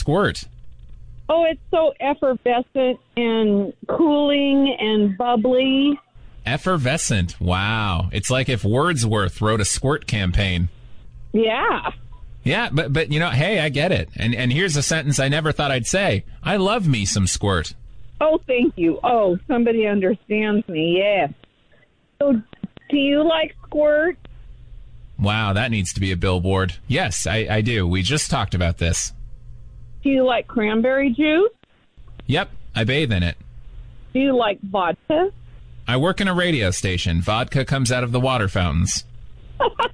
Squirt? Oh, it's so effervescent and cooling and bubbly. Effervescent. Wow. It's like if Wordsworth wrote a Squirt campaign. Yeah. Yeah, but you know, hey, I get it. And here's a sentence I never thought I'd say. I love me some Squirt. Oh, thank you. Oh, somebody understands me, yes. So, do you like Squirt? Wow, that needs to be a billboard. Yes, I do. We just talked about this. Do you like cranberry juice? Yep, I bathe in it. Do you like vodka? I work in a radio station. Vodka comes out of the water fountains.